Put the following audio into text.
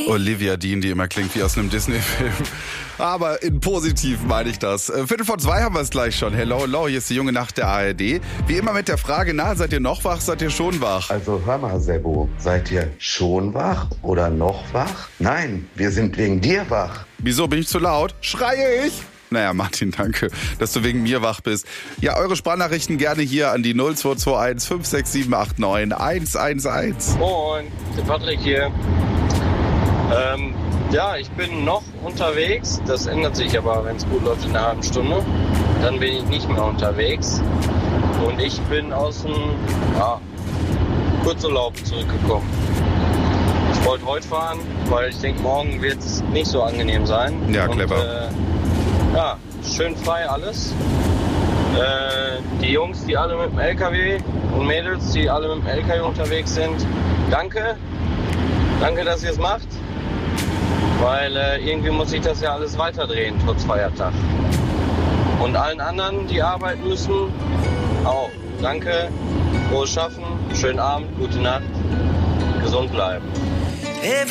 Olivia Dean, die immer klingt wie aus einem Disney-Film. Aber in positiv meine ich das. 2:15 haben wir es gleich schon. Hello, hello, hier ist die junge Nacht der ARD. Wie immer mit der Frage, seid ihr noch wach, seid ihr schon wach? Also hör mal, Sebo, seid ihr schon wach oder noch wach? Nein, wir sind wegen dir wach. Wieso, bin ich zu laut? Schreie ich? Naja, Martin, danke, dass du wegen mir wach bist. Ja, eure Sprachnachrichten gerne hier an die 0221 56789 111. Moin, der Patrick hier. Ja, ich bin noch unterwegs. Das ändert sich aber, wenn es gut läuft, in einer halben Stunde. Dann bin ich nicht mehr unterwegs. Und ich bin aus dem Kurzurlaub zurückgekommen. Ich wollte heute fahren, weil ich denke, morgen wird es nicht so angenehm sein. Ja, clever. Schön frei alles. Die Jungs, die alle mit dem LKW und Mädels, die alle mit dem LKW unterwegs sind, danke. Danke, dass ihr es macht. Weil irgendwie muss sich das ja alles weiterdrehen, trotz Feiertag. Und allen anderen, die arbeiten müssen, auch. Danke, frohes Schaffen, schönen Abend, gute Nacht, gesund bleiben.